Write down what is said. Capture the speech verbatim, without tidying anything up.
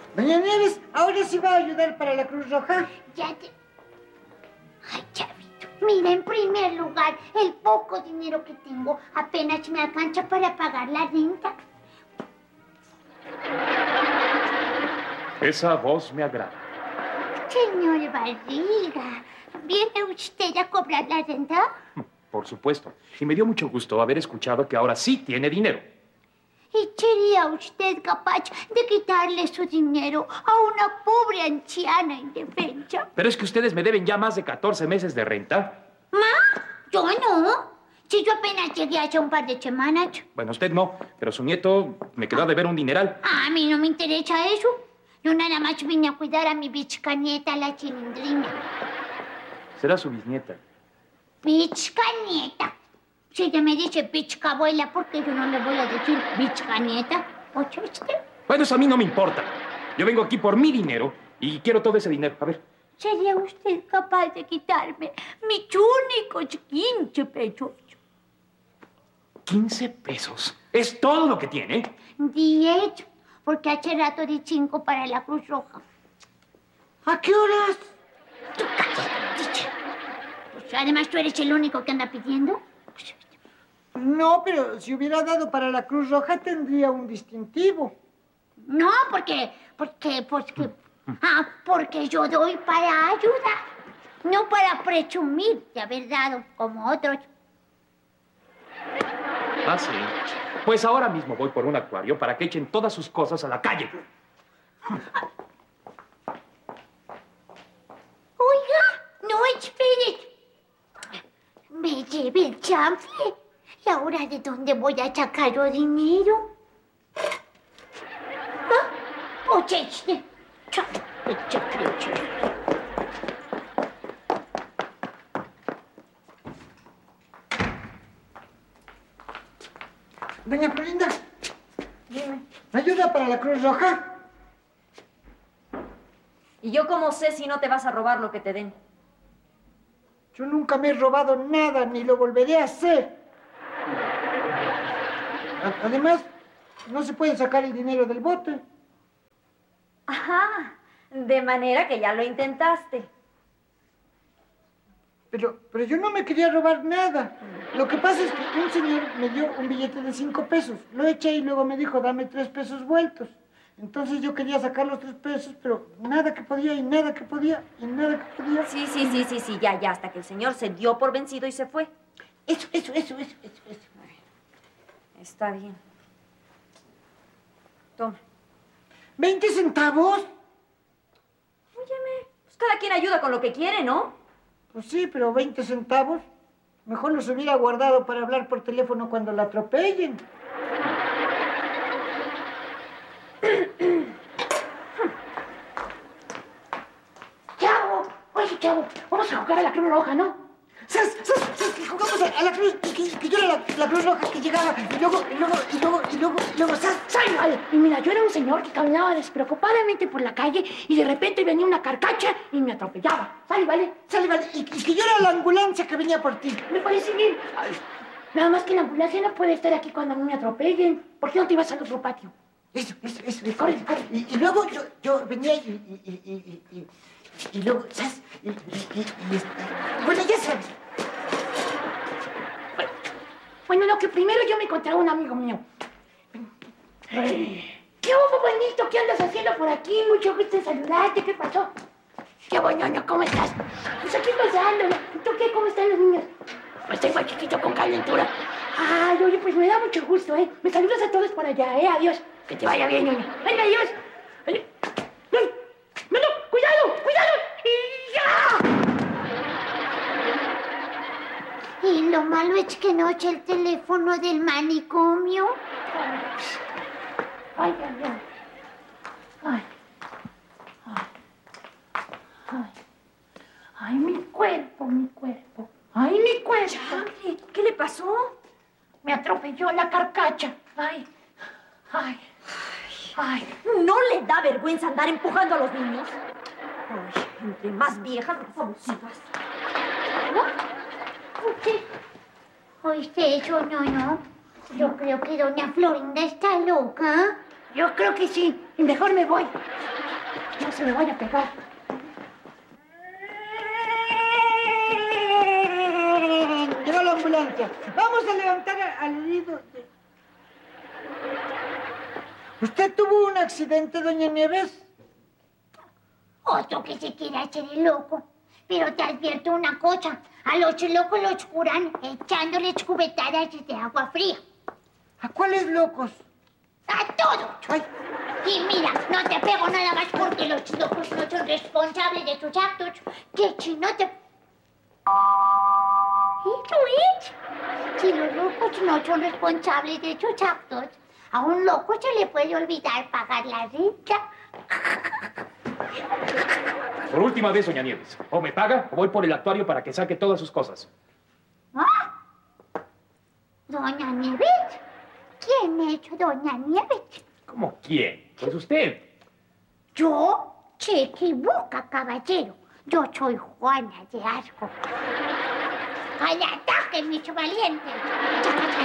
Doña Nieves, ¿ahora sí va a ayudar para la Cruz Roja? Ya te... Ay, chavito, mira, en primer lugar, el poco dinero que tengo apenas me alcanza para pagar la renta. Esa voz me agrada. Señor Barriga, ¿viene usted a cobrar la renta? Por supuesto. Y me dio mucho gusto haber escuchado que ahora sí tiene dinero. ¿Y sería usted capaz de quitarle su dinero a una pobre anciana indefensa? Pero es que ustedes me deben ya más de catorce meses de renta. ¿Ma? Yo no. Si yo apenas llegué hace un par de semanas. Bueno, usted no, pero su nieto me quedó a deber un dineral. A mí no me interesa eso. Yo nada más vine a cuidar a mi bichcanieta, la Chilindrina. Será su bisnieta. Bichcanieta. Si ella me dice bichcabuela, ¿por qué yo no le voy a decir bichcanieta? ¿Oye usted? Bueno, eso a mí no me importa. Yo vengo aquí por mi dinero y quiero todo ese dinero. A ver. ¿Sería usted capaz de quitarme mis únicos quince pesos? ¿quince pesos? ¿Es todo lo que tiene? Diez, porque hace rato di cinco para la Cruz Roja. ¿A qué horas? Tú cállate. Pues además tú eres el único que anda pidiendo. No, pero si hubiera dado para la Cruz Roja tendría un distintivo. No, porque, porque, porque, ah, porque yo doy para ayudar, no para presumir de haber dado como otros. Ah, sí. Pues ahora mismo voy por un acuario para que echen todas sus cosas a la calle. Oiga, no espere. Me lleve el chanfle. ¿Y ahora de dónde voy a sacar yo dinero? ¿Ah? Oye, este. Doña Florinda, dime, ¿me ayuda para la Cruz Roja? ¿Y yo cómo sé si no te vas a robar lo que te den? Yo nunca me he robado nada, ni lo volveré a hacer. Además, no se puede sacar el dinero del bote. Ajá, de manera que ya lo intentaste. Pero, pero yo no me quería robar nada. Lo que pasa es que un señor me dio un billete de cinco pesos. Lo eché y luego me dijo, dame tres pesos vueltos. Entonces yo quería sacar los tres pesos, pero nada que podía y nada que podía y nada que podía. Sí, sí, sí, sí, sí, ya, ya, hasta que el señor se dio por vencido y se fue. Eso, eso, eso, eso, eso, eso. Está bien. Toma. ¿Veinte centavos? Óyeme, pues cada quien ayuda con lo que quiere, ¿no? Pues sí, pero veinte centavos. Mejor los hubiera guardado para hablar por teléfono cuando la atropellen. Chavo, oye, Chavo, vamos a jugar a la Cruz Roja, ¿no? ¡Sas, sas, sas! Que jugamos a, a la Cruz, que, que yo era la, la Cruz Roja que llegaba, y luego, y luego, y luego, y luego, y luego, ¡sas! ¡Sale, vale! Y mira, yo era un señor que caminaba despreocupadamente por la calle y de repente venía una carcacha y me atropellaba. ¡Sale, vale! ¡Sale, vale! Y, y que yo era la ambulancia que venía por ti. Me parece bien. Ay, nada más que la ambulancia no puede estar aquí cuando a mí me atropellen. ¿Por qué no te ibas al otro patio? Eso, eso, eso. eso. Corre, corre. Y, y luego yo, yo venía y, y, y, y, y, y luego, ¿sabes? Y, y, y, y, y, bueno, ya sabes. Bueno, lo que primero yo me encontré a un amigo mío. ¿Qué hubo, bonito? ¿Qué andas haciendo por aquí? Mucho gusto en saludarte. ¿Qué pasó? Qué bonito, ¿cómo estás? Pues aquí pasando. ¿Y tú qué? ¿Cómo están los niños? Pues tengo al chiquito con calentura. Ay, oye, pues me da mucho gusto, ¿eh? Me saludas a todos por allá, ¿eh? Adiós. Que te vaya bien, niño. Venga, adiós. Ay, no, no, no, cuidado, cuidado. Y ya. Y lo malo es que no eché el teléfono del manicomio. Ay, ay, ay. Ay. Ay. Ay. Ay, mi cuerpo, mi cuerpo. Ay, mi cuerpo. Chable, ¿qué le pasó? Me atropelló la carcacha. Ay. Ay. Ay. ¿No le da vergüenza andar empujando a los niños? Ay, entre más viejas, más abusivas. ¿No? ¿Usted? ¿Oíste eso? No, no. Yo creo que doña Florinda está loca. Yo creo que sí. Y mejor me voy. No se me vaya a pegar. Llegó la ambulancia. Vamos a levantar al herido. ¿Usted tuvo un accidente, doña Nieves? Otro que se quiere hacer el loco. Pero te advierto una cosa. A los locos los curan echándoles cubetadas de agua fría. ¿A cuáles locos? ¡A todos! Ay, Y mira, no te pego nada más porque los locos no son responsables de sus actos. Que si no te... ¿Eso es? Si los locos no son responsables de sus actos, a un loco se le puede olvidar pagar la renta. Por última vez, doña Nieves. O me paga o voy por el actuario para que saque todas sus cosas. ¿Ah? ¿Doña Nieves? ¿Quién es doña Nieves? ¿Cómo quién? Pues usted. Yo se equivoca, caballero. Yo soy Juana de Arco. ¡Al ataque, mis valientes!